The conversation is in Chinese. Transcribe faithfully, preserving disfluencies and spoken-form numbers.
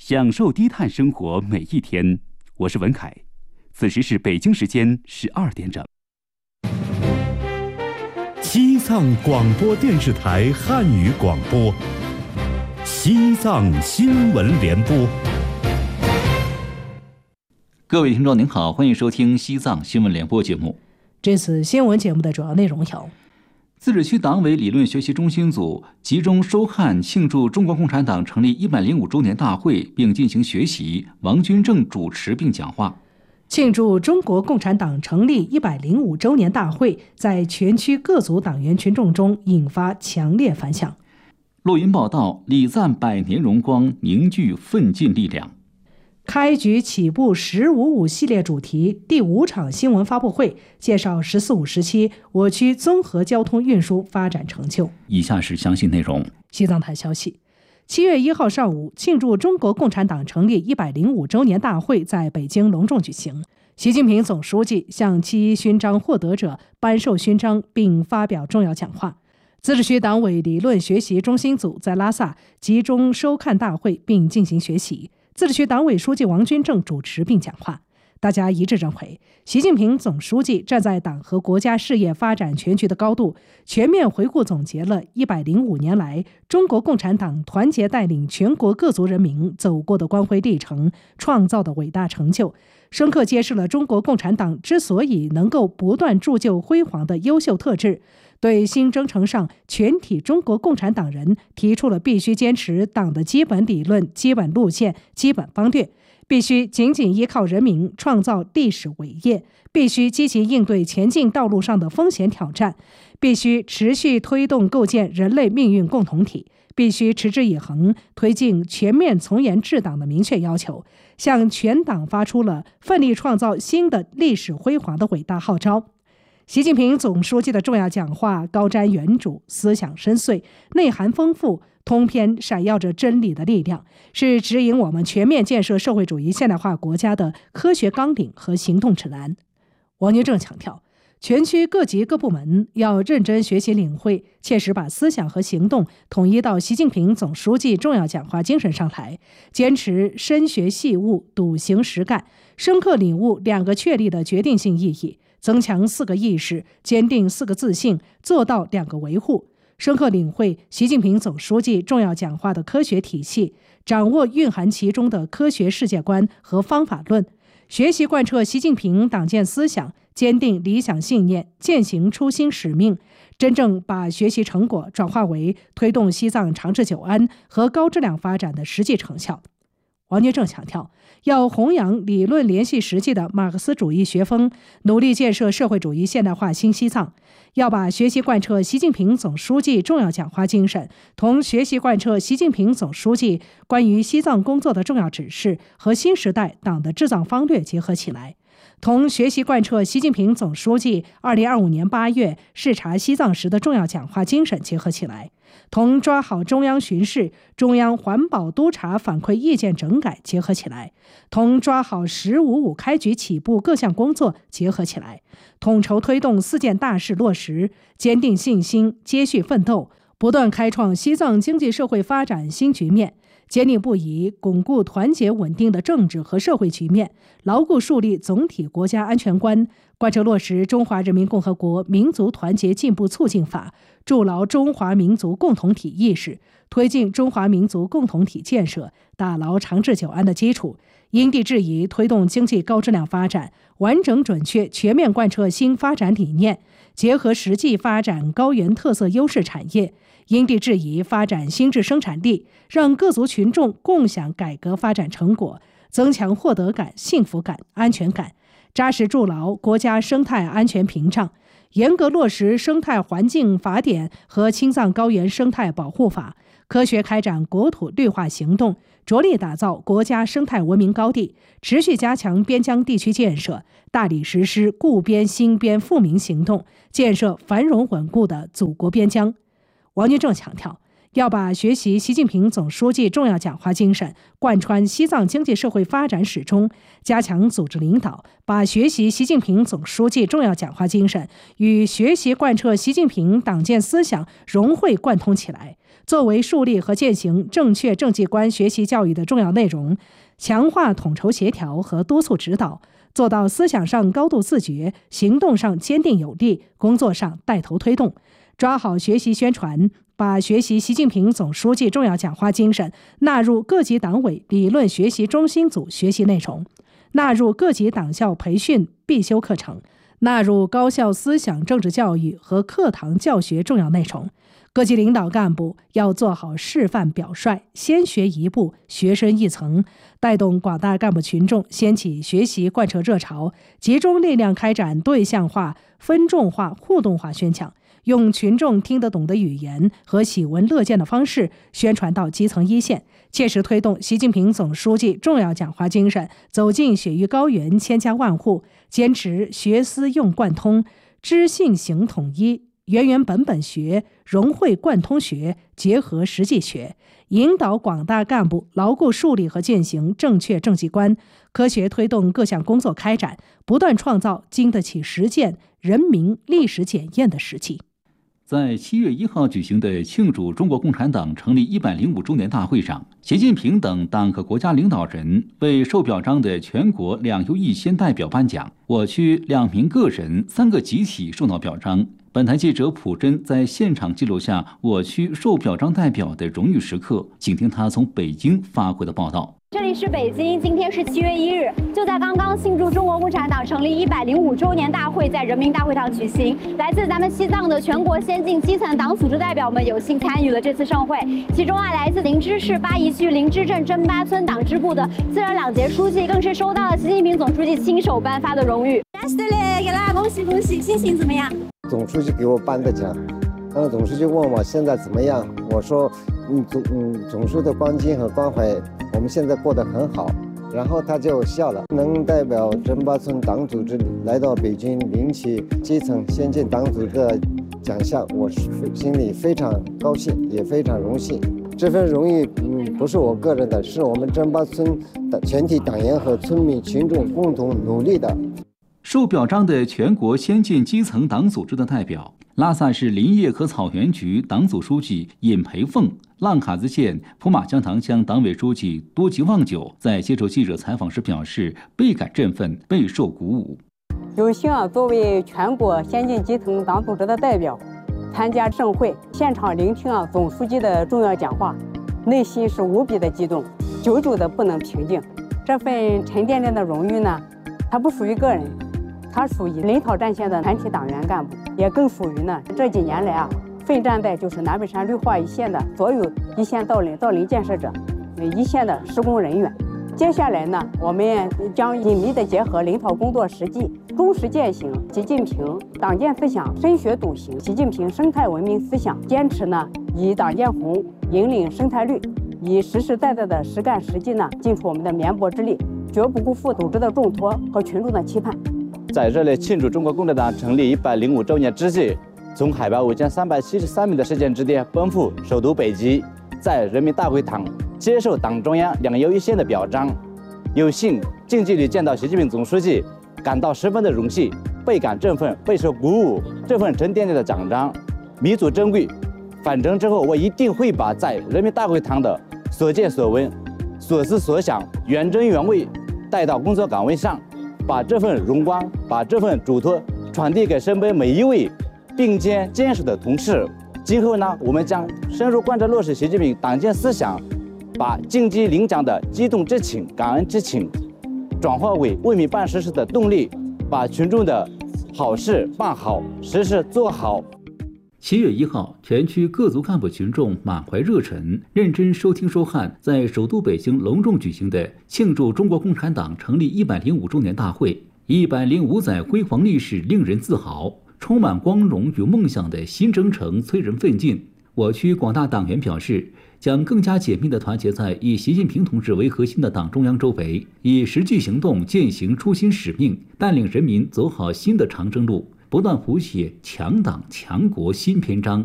享受低碳生活每一天。我是文凯，此时是北京时间十二点整。 西藏广播电视台汉语广播，西藏新闻联播。 各位听众您好，欢迎收听西藏新闻联播节目。 这次新闻节目的主要内容有： 自治区党委理论学习中心组集中收看庆祝中国共产党成立一百零五周年大会并进行学习，王军正主持并讲话。 庆祝中国共产党成立一百零五周年大会在全区各族党员群众中引发强烈反响。 录音报道：礼赞百年荣光，凝聚奋进力量。 开局起步十五五系列主题第五场新闻发布会，介绍十四五时期我区综合交通运输发展成就。 以下是详细内容。 西藏台消息，七月一号上午，庆祝中国共产党成立一百零五周年大会在北京隆重举行。习近平总书记向七一勋章获得者颁授勋章并发表重要讲话。自治区党委理论学习中心组在拉萨集中收看大会并进行学习。自治区党委书记王军正主持并讲话。大家一致认为，习近平总书记站在党和国家事业发展全局的高度，全面回顾总结了一百零五年来中国共产党团结带领全国各族人民走过的光辉历程，创造的伟大成就，深刻揭示了中国共产党之所以能够不断铸就辉煌的优秀特质，对新征程上全体中国共产党人提出了必须坚持党的基本理论、基本路线、基本方略，必须紧紧依靠人民创造历史伟业，必须积极应对前进道路上的风险挑战，必须持续推动构建人类命运共同体，必须持之以恒推进全面从严治党的明确要求，向全党发出了奋力创造新的历史辉煌的伟大号召。习近平总书记的重要讲话高瞻远瞩，思想深邃，内涵丰富，通篇闪耀着真理的力量，是指引我们全面建设社会主义现代化国家的科学纲领和行动指南。王军正强调，全区各级各部门要认真学习领会，切实把思想和行动统一到习近平总书记重要讲话精神上来，坚持深学细悟、笃行实干，深刻领悟两个确立的决定性意义，增强四个意识，坚定四个自信，做到两个维护，深刻领会习近平总书记重要讲话的科学体系，掌握蕴含其中的科学世界观和方法论，学习贯彻习近平党建思想，坚定理想信念，践行初心使命，真正把学习成果转化为推动西藏长治久安和高质量发展的实际成效。王军正强调，要弘扬理论联系实际的马克思主义学风，努力建设社会主义现代化新西藏。要把学习贯彻习近平总书记重要讲话精神同学习贯彻习近平总书记关于西藏工作的重要指示和新时代党的治藏方略结合起来，同学习贯彻习近平总书记二零二五年八月视察西藏时的重要讲话精神结合起来，同抓好中央巡视、中央环保督察反馈意见整改结合起来，同抓好十五五开局起步各项工作结合起来，统筹推动四件大事落实，坚定信心，接续奋斗，不断开创西藏经济社会发展新局面，坚定不移巩固团结稳定的政治和社会局面，牢固树立总体国家安全观，贯彻落实《中华人民共和国民族团结进步促进法》，筑牢中华民族共同体意识，推进中华民族共同体建设，打牢长治久安的基础，因地制宜推动经济高质量发展，完整准确全面贯彻新发展理念，结合实际发展高原特色优势产业，因地制宜发展新质生产力，让各族群众共享改革发展成果，增强获得感、幸福感、安全感，扎实筑牢国家生态安全屏障，严格落实生态环境法典和青藏高原生态保护法，科学开展国土绿化行动，着力打造国家生态文明高地，持续加强边疆地区建设，大力实施固边兴边富民行动，建设繁荣稳固的祖国边疆。王军正强调，要把学习习近平总书记重要讲话精神贯穿西藏经济社会发展始终，加强组织领导，把学习习近平总书记重要讲话精神与学习贯彻习近平党建思想融会贯通起来， 作为树立和践行正确政绩观学习教育的重要内容，强化统筹协调和督促指导，做到思想上高度自觉，行动上坚定有力，工作上带头推动，抓好学习宣传，把学习习近平总书记重要讲话精神纳入各级党委理论学习中心组学习内容，纳入各级党校培训必修课程，纳入高校思想政治教育和课堂教学重要内容。各级领导干部要做好示范表率，先学一步，学深一层，带动广大干部群众掀起学习贯彻热潮，集中力量开展对象化、分众化、互动化宣讲，用群众听得懂的语言和喜闻乐见的方式宣传到基层一线，切实推动习近平总书记重要讲话精神走进雪域高原、千家万户，坚持学思用贯通、知信行统一、原原本本学、融会贯通学、结合实际学，引导广大干部牢固树立和践行正确政绩观，科学推动各项工作开展，不断创造经得起实践、人民历史检验的时期。 在七月一号举行的庆祝中国共产党成立一百零五周年大会上，习近平等党和国家领导人为受表彰的全国两优一先代表颁奖，我区两名个人、三个集体受到表彰。本台记者朴真在现场记录下我区受表彰代表的荣誉时刻，请听他从北京发回的报道。 这里是北京，今天是七月一日，就在刚刚庆祝中国共产党成立一百零五周年大会在人民大会堂举行。来自咱们西藏的全国先进基层党组织代表们有幸参与了这次盛会，其中啊，来自林芝市巴宜区林芝镇真巴村党支部的自然两节书记更是收到了习近平总书记亲手颁发的荣誉。是的嘞，给大家恭喜恭喜，心情怎么样？ 总书记给我颁的奖，然后总书记问我现在怎么样，我说，嗯总嗯总书记的关心和关怀，我们现在过得很好。然后他就笑了，能代表真巴村党组织来到北京领取基层先进党组织的奖项，我心里非常高兴，也非常荣幸。这份荣誉，嗯，不是我个人的，是我们真巴村的全体党员和村民群众共同努力的。 受表彰的全国先进基层党组织的代表，拉萨市林业和草原局党组书记尹培凤，浪卡子县普马江塘乡党委书记多吉旺久在接受记者采访时表示，倍感振奋，备受鼓舞。 有幸啊，作为全国先进基层党组织的代表，参加盛会，现场聆听啊总书记的重要讲话，内心是无比的激动，久久的不能平静。这份沉甸甸的荣誉呢，它不属于个人。它属于领导战线的全体党员干部，也更属于呢这几年来啊奋战在就是南北山绿化一线的所有一线造林造林建设者，一线的施工人员。接下来呢，我们将紧密的结合领导工作实际，忠实践行习近平党建思想深学笃行习近平生态文明思想，坚持呢以党建红引领生态绿，以实实在在的实干实际呢尽出我们的绵薄之力，绝不辜负组织的重托和群众的期盼。 在这里庆祝中国共产党成立一百零五周年之际，从海拔五千三百七十三米的世界之巅奔赴首都北京，在人民大会堂接受党中央两优一先的表彰，有幸近距离见到习近平总书记，感到十分的荣幸，倍感振奋，备受鼓舞。这份沉甸甸的奖章弥足珍贵，返程之后我一定会把在人民大会堂的所见所闻、所思所想原汁原味带到工作岗位上，把这份荣光，把这份嘱托传递给身边每一位并肩坚守的同事。今后呢，我们将深入贯彻落实习近平党建思想，把晋级领奖的激动之情、感恩之情，转化为为民办实事的动力，把群众的好事办好，实事做好。 七月一号，全区各族干部群众满怀热忱，认真收听收看在首都北京隆重举行的庆祝中国共产党成立一百零五周年大会。一百零五载辉煌历史令人自豪，充满光荣与梦想的新征程催人奋进。我区广大党员表示，将更加紧密地团结在以习近平同志为核心的党中央周围，以实际行动践行初心使命，带领人民走好新的长征路，不断谱写强党强国新篇章。